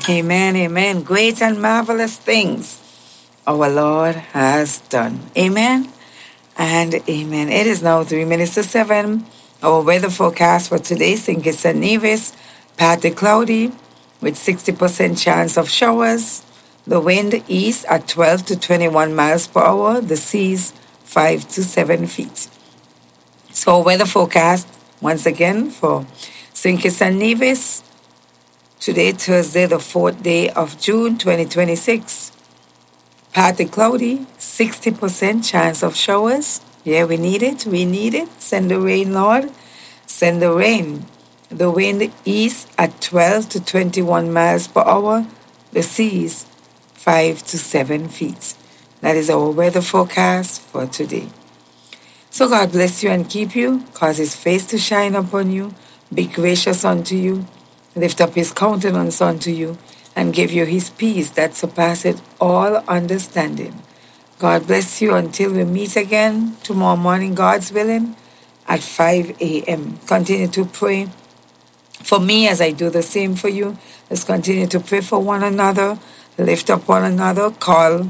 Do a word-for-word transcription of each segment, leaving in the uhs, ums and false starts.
Amen, amen. Great and marvelous things our Lord has done. Amen and amen. It is now three minutes to seven. Our weather forecast for today, Saint Kitts and Nevis, partly cloudy with sixty percent chance of showers. The wind east at twelve to twenty-one miles per hour. The seas five to seven feet. So weather forecast once again for Saint Kitts and Nevis. Today, Thursday, the fourth day of June, twenty twenty-six. Partly cloudy, sixty percent chance of showers. Yeah, we need it. We need it. Send the rain, Lord. Send the rain. The wind east at twelve to twenty-one miles per hour. The seas five to seven feet. That is our weather forecast for today. So God bless you and keep you. Cause his face to shine upon you. Be gracious unto you. Lift up his countenance unto you and give you his peace that surpasseth all understanding. God bless you until we meet again tomorrow morning, God's willing, at five a.m. Continue to pray for me as I do the same for you. Let's continue to pray for one another, lift up one another, call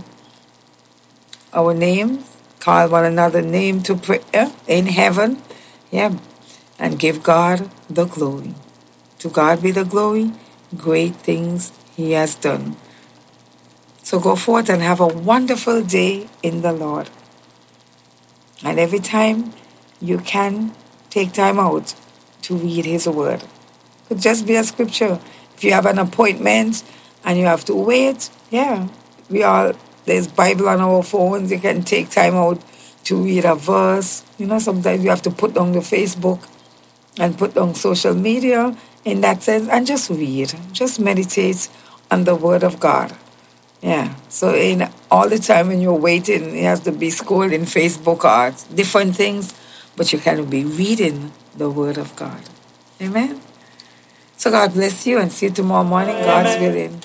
our names, call one another name to prayer in heaven, yeah, and give God the glory. To God be the glory, great things he has done. So go forth and have a wonderful day in the Lord. And every time you can, take time out to read his word. It could just be a scripture. If you have an appointment and you have to wait, yeah, we all, there's Bible on our phones. You can take time out to read a verse. You know, sometimes you have to put down the Facebook and put on social media in that sense and just read. Just meditate on the word of God. Yeah. So in all the time when you're waiting, you have to be scrolling Facebook or different things, but you can be reading the word of God. Amen. So God bless you and see you tomorrow morning, God's willing.